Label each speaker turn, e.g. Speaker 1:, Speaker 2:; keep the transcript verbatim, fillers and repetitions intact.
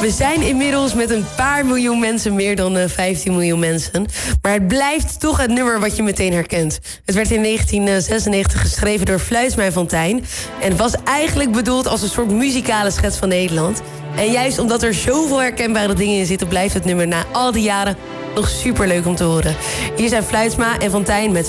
Speaker 1: We zijn inmiddels met een paar miljoen mensen, meer dan uh, vijftien miljoen mensen. Maar het blijft toch het nummer wat je meteen herkent. Het werd in negentien zesennegentig geschreven door Fluitsma en Fontijn. En het was eigenlijk bedoeld als een soort muzikale schets van Nederland. En juist omdat er zoveel herkenbare dingen in zitten, blijft het nummer na al die jaren nog superleuk om te horen. Hier zijn Fluitsma en Fontijn met